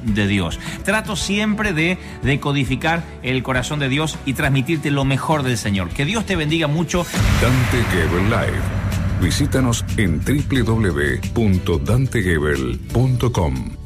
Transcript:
de Dios. Trato siempre de decodificar el corazón de Dios y transmitirte lo mejor del Señor. Que Dios te bendiga mucho. Dante Gebel Live. Visítanos en www.dantegebel.com.